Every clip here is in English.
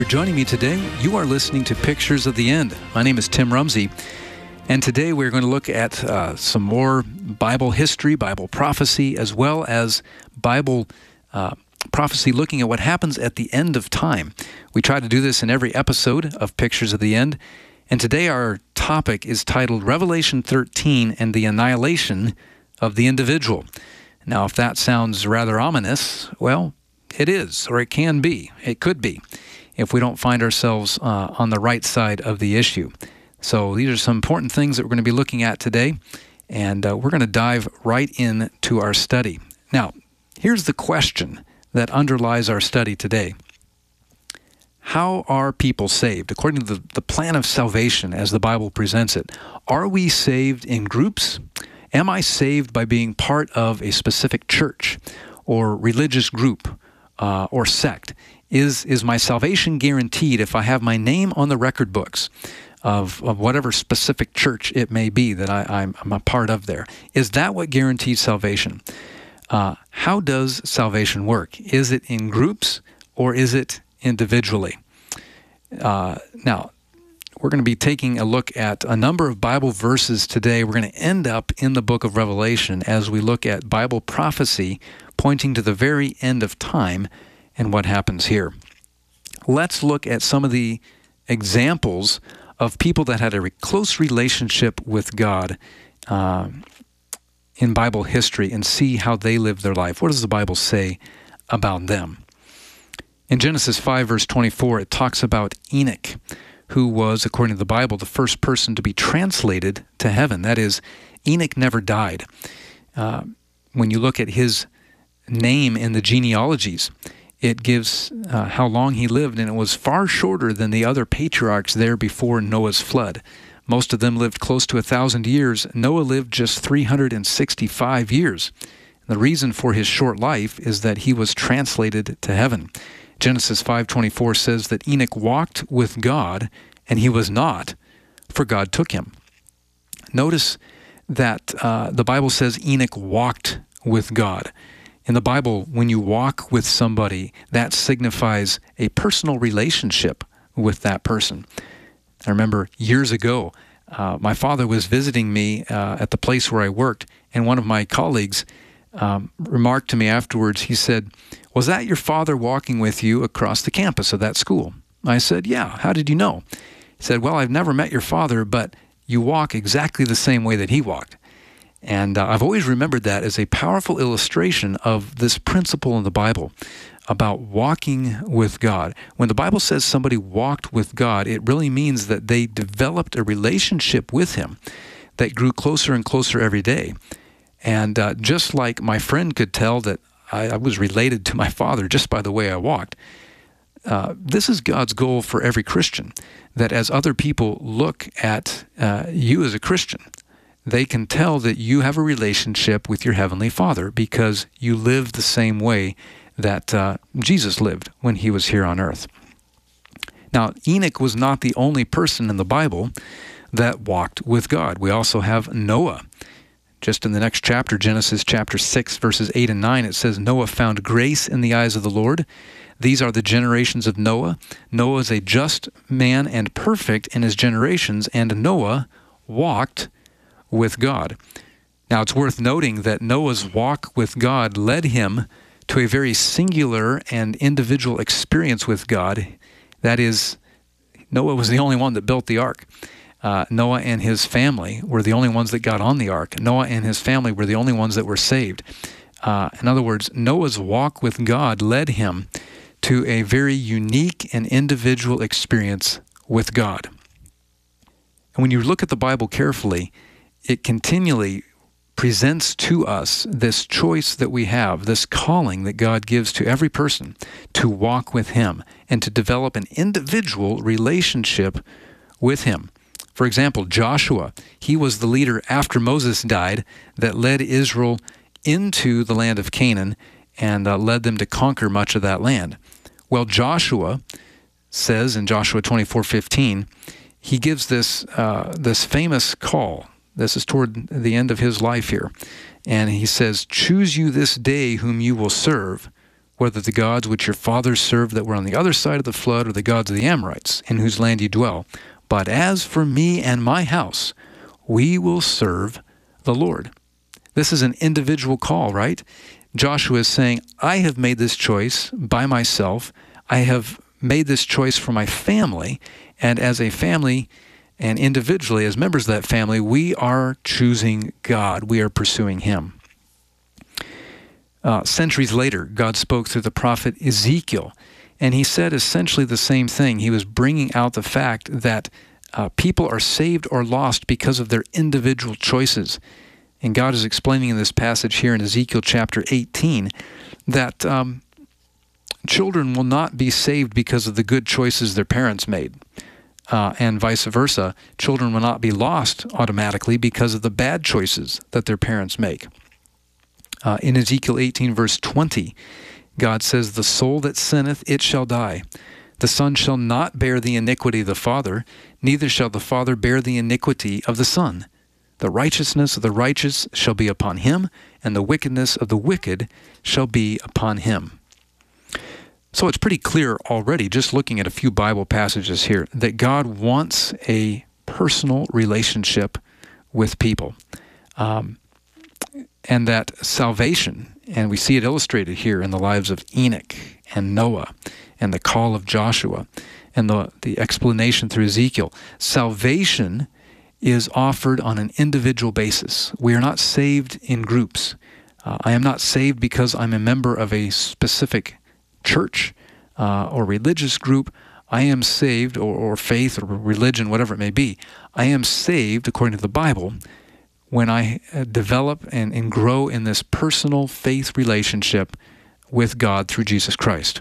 For joining me today, you are listening to Pictures of the End. My name is Tim Rumsey, and today we're going to look at some more Bible history, Bible prophecy, as well as Bible prophecy looking at what happens at the end of time. We try to do this in every episode of Pictures of the End, and today our topic is titled Revelation 13 and the Annihilation of the Individual. Now, if that sounds rather ominous, well, it is, or it can be. It could be, if we don't find ourselves on the right side of the issue. So these are some important things that we're going to be looking at today, and we're going to dive right into our study. Now, here's the question that underlies our study today. How are people saved? According to the plan of salvation as the Bible presents it, are we saved in groups? Am I saved by being part of a specific church or religious group or sect? Is my salvation guaranteed if I have my name on the record books of whatever specific church it may be that I'm a part of there? Is that what guarantees salvation? How does salvation work? Is it in groups or is it individually? Now, we're going to be taking a look at a number of Bible verses today. We're going to end up in the book of Revelation as we look at Bible prophecy pointing to the very end of time and what happens here. Let's look at some of the examples of people that had a close relationship with God in Bible history and see how they lived their life. What does the Bible say about them? In Genesis 5, verse 24, it talks about Enoch, who was, according to the Bible, the first person to be translated to heaven. That is, Enoch never died. When you look at his name in the genealogies, it gives how long he lived, and it was far shorter than the other patriarchs there before Noah's flood. Most of them lived close to 1,000 years. Noah lived just 365 years. The reason for his short life is that he was translated to heaven. Genesis 5:24 says that Enoch walked with God, and he was not, for God took him. Notice that the Bible says Enoch walked with God. In the Bible, when you walk with somebody, that signifies a personal relationship with that person. I remember years ago, my father was visiting me at the place where I worked, and one of my colleagues remarked to me afterwards, he said, "Was that your father walking with you across the campus of that school?" I said, "Yeah, how did you know?" He said, "Well, I've never met your father, but you walk exactly the same way that he walked." And I've always remembered that as a powerful illustration of this principle in the Bible about walking with God. When the Bible says somebody walked with God, it really means that they developed a relationship with Him that grew closer and closer every day. And just like my friend could tell that I was related to my father just by the way I walked, this is God's goal for every Christian, that as other people look at you as a Christian, they can tell that you have a relationship with your Heavenly Father because you live the same way that Jesus lived when He was here on earth. Now, Enoch was not the only person in the Bible that walked with God. We also have Noah. Just in the next chapter, Genesis chapter 6, verses 8 and 9, it says, "Noah found grace in the eyes of the Lord. These are the generations of Noah. Noah is a just man and perfect in his generations, and Noah walked with God." Now, it's worth noting that Noah's walk with God led him to a very singular and individual experience with God. That is, Noah was the only one that built the ark. Noah and his family were the only ones that got on the ark. Noah and his family were the only ones that were saved. In other words, Noah's walk with God led him to a very unique and individual experience with God. And when you look at the Bible carefully, it continually presents to us this choice that we have, this calling that God gives to every person to walk with Him and to develop an individual relationship with Him. For example, Joshua, he was the leader after Moses died that led Israel into the land of Canaan and led them to conquer much of that land. Well, Joshua says in Joshua 24:15, he gives this famous call. This is toward the end of his life here. And he says, "Choose you this day whom you will serve, whether the gods which your fathers served that were on the other side of the flood, or the gods of the Amorites, in whose land you dwell. But as for me and my house, we will serve the Lord." This is an individual call, right? Joshua is saying, I have made this choice by myself. I have made this choice for my family. And as a family and individually, as members of that family, we are choosing God. We are pursuing Him. Centuries later, God spoke through the prophet Ezekiel, and he said essentially the same thing. He was bringing out the fact that people are saved or lost because of their individual choices. And God is explaining in this passage here in Ezekiel chapter 18 that children will not be saved because of the good choices their parents made. And vice versa, children will not be lost automatically because of the bad choices that their parents make. In Ezekiel 18, verse 20, God says, "The soul that sinneth, it shall die. The son shall not bear the iniquity of the father, neither shall the father bear the iniquity of the son. The righteousness of the righteous shall be upon him, and the wickedness of the wicked shall be upon him." So it's pretty clear already, just looking at a few Bible passages here, that God wants a personal relationship with people. And that salvation, and we see it illustrated here in the lives of Enoch and Noah and the call of Joshua and the explanation through Ezekiel. Salvation is offered on an individual basis. We are not saved in groups. I am not saved because I'm a member of a specific church or religious group. I am saved, or faith or religion, whatever it may be. I am saved, according to the Bible, when I develop and grow in this personal faith relationship with God through Jesus Christ.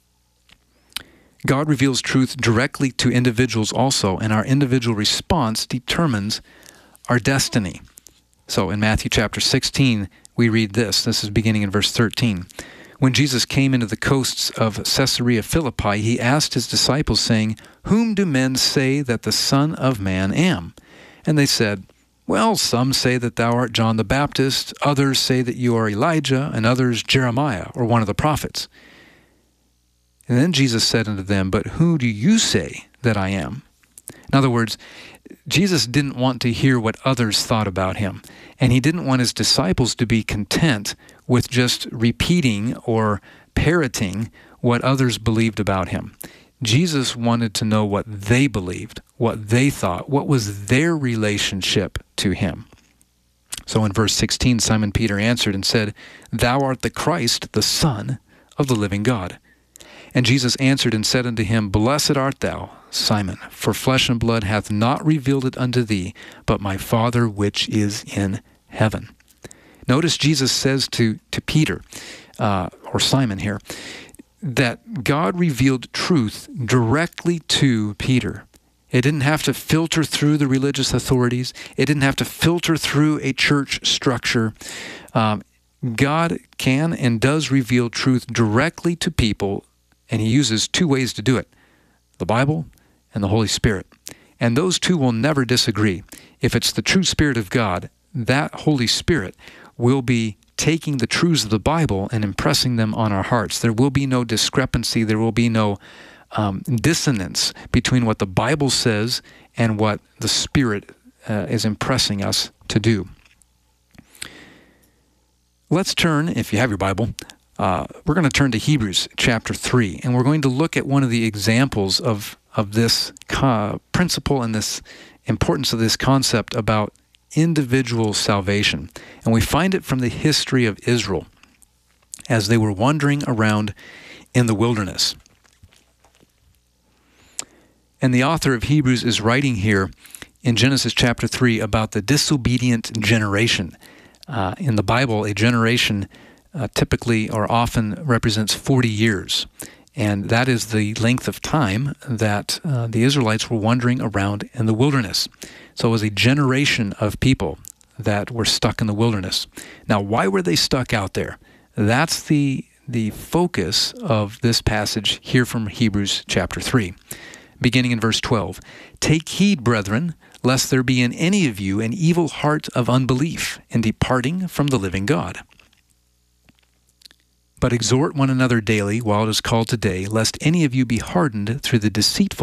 God reveals truth directly to individuals also, and our individual response determines our destiny. So in Matthew chapter 16, we read this. This is beginning in verse 13. "When Jesus came into the coasts of Caesarea Philippi, he asked his disciples, saying, 'Whom do men say that the Son of Man am?' And they said, 'Well, some say that thou art John the Baptist, others say that you are Elijah, and others Jeremiah, or one of the prophets.' And then Jesus said unto them, 'But who do you say that I am?'" In other words, Jesus didn't want to hear what others thought about him, and he didn't want his disciples to be content with just repeating or parroting what others believed about him. Jesus wanted to know what they believed, what they thought, what was their relationship to him. So in verse 16, Simon Peter answered and said, "Thou art the Christ, the Son of the living God." And Jesus answered and said unto him, "Blessed art thou, Simon, for flesh and blood hath not revealed it unto thee, but my Father which is in heaven." Notice Jesus says to Peter, or Simon here, that God revealed truth directly to Peter. It didn't have to filter through the religious authorities. It didn't have to filter through a church structure. God can and does reveal truth directly to people, and he uses two ways to do it: the Bible and the Holy Spirit. And those two will never disagree. If it's the true Spirit of God, that Holy Spirit will be taking the truths of the Bible and impressing them on our hearts. There will be no discrepancy. There will be no dissonance between what the Bible says and what the Spirit is impressing us to do. Let's turn, if you have your Bible, we're going to turn to Hebrews chapter 3, and we're going to look at one of the examples of this principle and this importance of this concept about individual salvation. And we find it from the history of Israel as they were wandering around in the wilderness. And the author of Hebrews is writing here in Genesis chapter 3 about the disobedient generation. In the Bible, a generation typically or often represents 40 years. And that is the length of time that the Israelites were wandering around in the wilderness. So it was a generation of people that were stuck in the wilderness. Now, why were they stuck out there? That's the focus of this passage here from Hebrews chapter 3, beginning in verse 12. "Take heed, brethren, lest there be in any of you an evil heart of unbelief in departing from the living God. But exhort one another daily while it is called today, lest any of you be hardened through the deceitful